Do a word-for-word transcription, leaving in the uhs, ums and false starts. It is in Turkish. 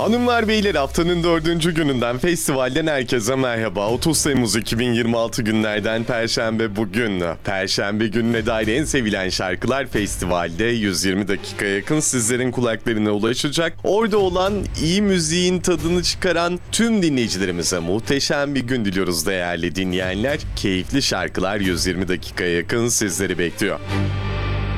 Hanımlar beyler, haftanın dördüncü gününden, festivalden herkese merhaba. otuz Temmuz iki bin yirmi altı günlerden Perşembe bugün. Perşembe gününe dair en sevilen şarkılar festivalde yüz yirmi dakikaya yakın sizlerin kulaklarına ulaşacak. Orada olan iyi müziğin tadını çıkaran tüm dinleyicilerimize muhteşem bir gün diliyoruz değerli dinleyenler. Keyifli şarkılar yüz yirmi dakikaya yakın sizleri bekliyor.